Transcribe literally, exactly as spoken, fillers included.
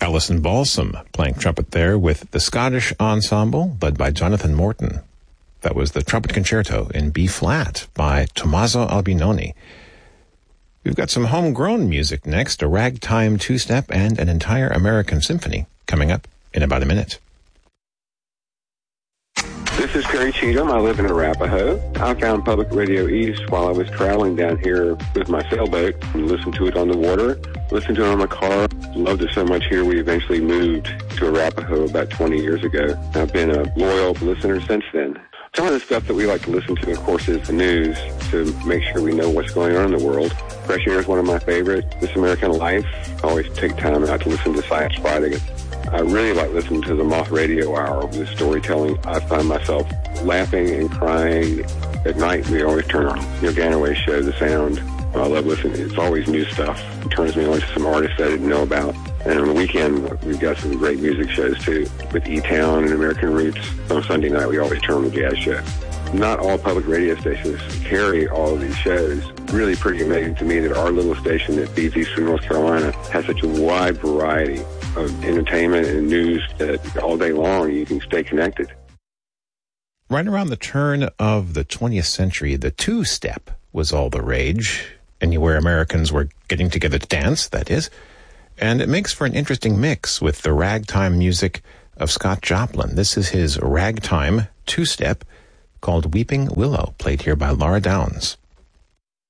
Alison Balsam playing trumpet there with the Scottish Ensemble led by Jonathan Morton. That was the Trumpet Concerto in B-flat by Tommaso Albinoni. We've got some homegrown music next, a ragtime two-step and an entire American symphony coming up in about a minute. This is Kerry Cheatham. I live in Arapahoe. I found Public Radio East while I was traveling down here with my sailboat and listened to it on the water, listened to it on my car. Loved it so much here we eventually moved to Arapahoe about twenty years ago. I've been a loyal listener since then. Some of the stuff that we like to listen to, of course, is the news to make sure we know what's going on in the world. Fresh Air is one of my favorites. This American Life. I always take time out to listen to Science Friday. I really like listening to the Moth Radio Hour with the storytelling. I find myself laughing and crying at night. We always turn on Neil Ganaway's show, The Sound. I love listening. It's always new stuff. It turns me on to some artists I didn't know about. And on the weekend, we've got some great music shows, too, with E-Town and American Roots. On Sunday night, we always turn on the jazz show. Not all public radio stations carry all of these shows. Really pretty amazing to me that our little station at B Z C, North Carolina, has such a wide variety of entertainment and news that all day long you can stay connected. Right around the turn of the twentieth century, the two-step was all the rage, anywhere Americans were getting together to dance, that is. And it makes for an interesting mix with the ragtime music of Scott Joplin. This is his ragtime two-step called Weeping Willow, played here by Laura Downs.